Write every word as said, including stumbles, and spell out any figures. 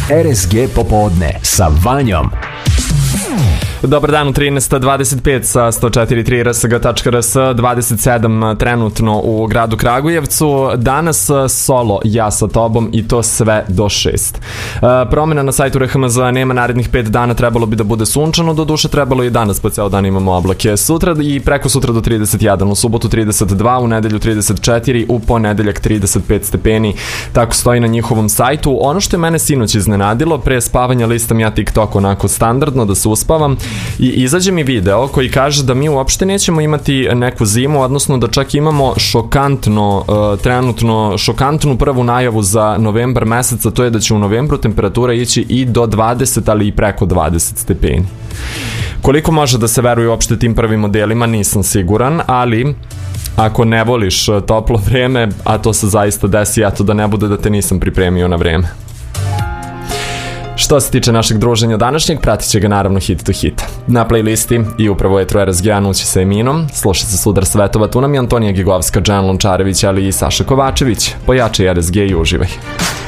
R S G popodne sa Vanjom. Dobar dan u trinaest dvadeset pet sa sto četiri tri r s g tačka r s, dvadeset sedam trenutno u gradu Kragujevcu. Danas solo ja sa tobom i to sve do šest. Promjena na sajtu R H M Z, nema narednih pet dana, trebalo bi da bude sunčano, do duše trebalo i danas, po ceo dan imamo oblake. Sutra i preko sutra do trideset jedan, u subotu trideset dva, u nedelju trideset četiri, u ponedeljak trideset pet stepeni, tako stoji na njihovom sajtu. Ono što je mene sinoć iznenadilo, pre spavanja listam ja TikTok onako standardno da se uspavam i izađe mi video koji kaže da mi uopšte nećemo imati neku zimu, odnosno da čak imamo šokantno, uh, trenutno šokantnu prvu najavu za novembar meseca, to je da će u novembru temperatura ići i do dvadeset, ali i preko dvadeset stepeni. Koliko može da se veruje uopšte tim prvim modelima, nisam siguran, ali ako ne voliš toplo vreme, a to se zaista desi, eto da ne bude da te nisam pripremio na vreme. Što se tiče našeg druženja današnjeg, pratit će ga naravno hit to hit. Na playlisti i upravo Etro R S G Nući sa Eminom, slušajte Sudar svetova, tu nam je Antonija Gigovska, Džan Lončarević, ali i Saša Kovačević. Pojačaj R S G i uživaj.